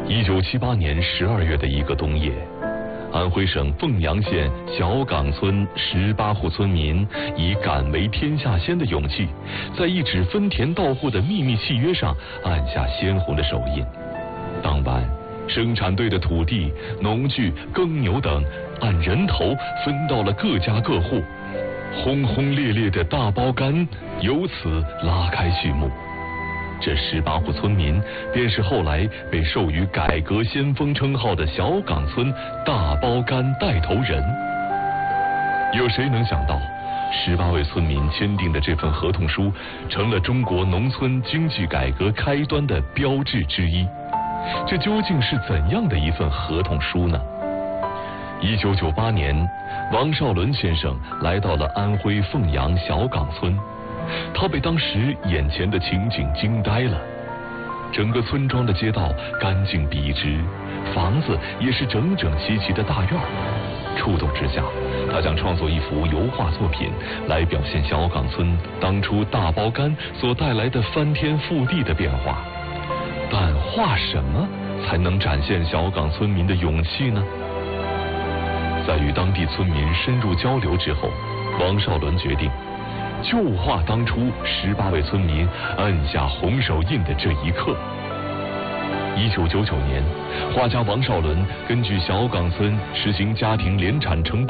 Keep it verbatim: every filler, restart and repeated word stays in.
一九七八年十二月的一个冬夜，安徽省凤阳县小岗村十八户村民以敢为天下先的勇气，在一纸分田到户的秘密契约上按下鲜红的手印。当晚，生产队的土地、农具、耕牛等按人头分到了各家各户，轰轰烈烈的大包干由此拉开序幕。这十八户村民便是后来被授予改革先锋称号的小岗村大包干带头人。有谁能想到，十八位村民签订的这份合同书成了中国农村经济改革开端的标志之一。这究竟是怎样的一份合同书呢？一九九八年，王少伦先生来到了安徽凤阳小岗村，他被当时眼前的情景惊呆了。整个村庄的街道干净笔直，房子也是整整齐齐的大院。触动之下，他想创作一幅油画作品来表现小岗村当初大包干所带来的翻天覆地的变化。但画什么才能展现小岗村民的勇气呢？在与当地村民深入交流之后，王少伦决定就画当初十八位村民按下红手印的这一刻。一九九九年，画家王少伦根据小岗村实行家庭联产承包